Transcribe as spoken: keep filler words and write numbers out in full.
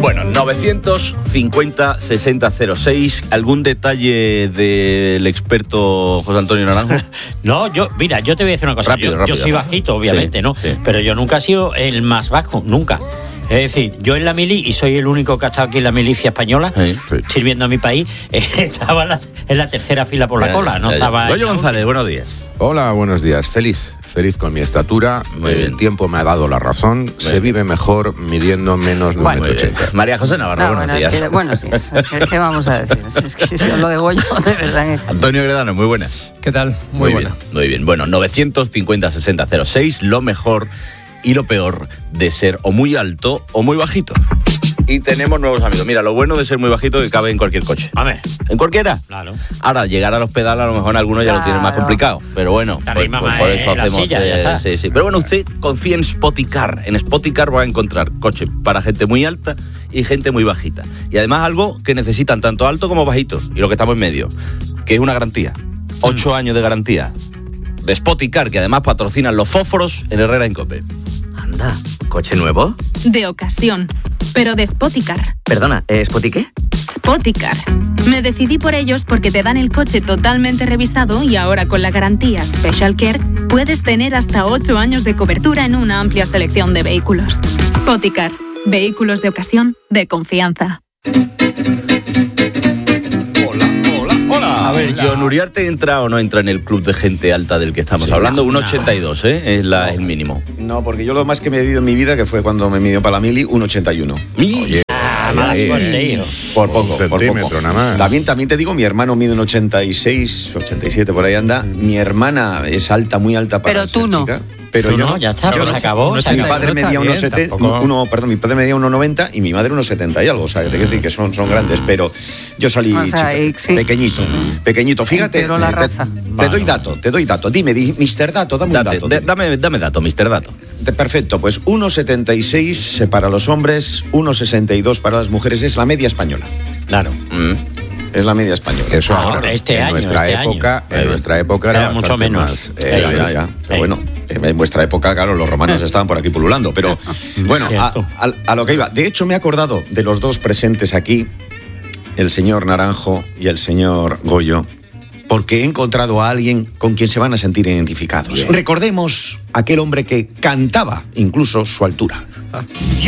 Bueno, novecientos cincuenta sesenta cero seis. ¿Algún detalle del experto José Antonio Naranjo? No, yo, mira, yo te voy a decir una cosa. Rápido, yo, rápido. yo soy bajito, obviamente, Sí, ¿no? sí. Pero yo nunca he sido el más bajo, nunca. Es decir, yo en la mili, y soy el único que ha estado aquí en la milicia española, Sí, sí. sirviendo a mi país, eh, estaba en la, en la tercera fila por la Ya, cola, no ya, ya. estaba... Goyo González, buenos días. Hola, buenos días. Feliz, feliz con mi estatura. Muy bien. El tiempo me ha dado la razón. Se bien. vive mejor midiendo menos de un Bueno. metro Muy bien. ochenta. María José Navarro, No, buenos bueno, días. es que, bueno, sí, es, es que vamos a decir, es que si lo de Goyo, de verdad. que- Antonio Gredano, muy buenas. ¿Qué tal? Muy, buena. bien, muy bien. Bueno, novecientos cincuenta sesenta cero seis, lo mejor y lo peor de ser o muy alto o muy bajito. Y tenemos nuevos amigos. Mira, lo bueno de ser muy bajito es que cabe en cualquier coche. A ver, ¿En cualquiera? claro. Ahora, llegar a los pedales, a lo mejor algunos ya lo tienen más Claro. complicado. Pero bueno, Te pues, arrima pues más por en eso la hacemos. silla, ya está. sí, sí. Pero bueno, usted confía en Spoticar. En Spoticar va a encontrar coches para gente muy alta y gente muy bajita. Y además algo que necesitan tanto alto como bajitos. Y lo que estamos en medio, que es una garantía. Ocho años de garantía de Spoticar, que además patrocinan los fósforos en Herrera en Cope. Anda, ¿coche nuevo? De ocasión, pero de Spoticar. Perdona, ¿eh, ¿Spoti qué? Spoticar. Me decidí por ellos porque te dan el coche totalmente revisado y ahora con la garantía Special Care puedes tener hasta ocho años de cobertura en una amplia selección de vehículos. Spoticar. Vehículos de ocasión de confianza. Hola, hola, hola. A ver, John Uriarte entra o no entra en el club de gente alta del que estamos Sí, hablando. no, un ochenta y dos, ¿eh? Es la, el mínimo. No, porque yo lo más que me he medido en mi vida, que fue cuando me midió para la mili, un ochenta y uno. Oye, Ah, mala sí, suerte, hijo. Por poco, Un por centímetro poco. nada más. También, también te digo, mi hermano mide un ochenta y seis, ochenta y siete, por ahí anda. Mi hermana es alta, muy alta para Pero tú ser no. chica. Pero Tú yo no, ya está, yo pues no. acabó, Mi se acabó. padre No está medía bien, unos setenta, tampoco- uno, perdón, mi padre medía uno noventa y mi madre unos setenta y algo. O sea, que te quiero decir que son, son grandes, pero yo salí O sea, chico, y sí. pequeñito, pequeñito. Fíjate, Empeoró la te, raza. te Vale, doy vale. dato, te doy dato. Dime, di, mister Dato, dame un date, dato. de- dime. dame, dame dato, mister Dato. De- Perfecto, pues uno setenta y seis para los hombres, uno sesenta y dos para las mujeres, es la media española. Claro. Mm. Es la media española. Eso Ahora, ahora, este en año, nuestra este época, año. en nuestra época era, Era mucho bastante menos. más, Eh, eh, ya, ya. Pero Eh. bueno, en vuestra época, claro, los romanos estaban por aquí pululando. Pero bueno, a, Cierto. a- a lo que iba. De hecho, me he acordado de los dos presentes aquí, el señor Naranjo y el señor Goyo, porque he encontrado a alguien con quien se van a sentir identificados. Recordemos aquel hombre que cantaba incluso su altura.